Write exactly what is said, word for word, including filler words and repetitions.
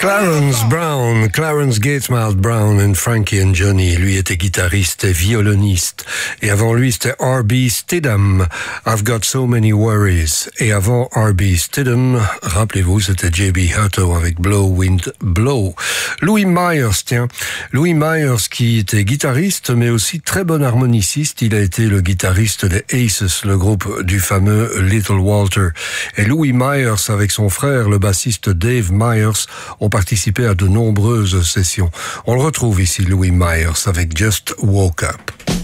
Clarence Brown, Clarence Gatesmouth Brown and Frankie and Johnny. Lui était guitariste et violoniste. Et avant lui, c'était R B Stidham. I've got so many worries. Et avant R B Stidham, rappelez-vous, c'était J B Hutto avec Blow Wind Blow. Louis Myers, tiens. Louis Myers qui était guitariste, mais aussi très bon harmoniciste. Il a été le guitariste des Aces, le groupe du fameux Little Walter. Et Louis Myers, avec son frère, le bassiste Dave Myers, ont participé à de nombreuses sessions. On le retrouve ici, Louis Myers, avec Just Woke Up.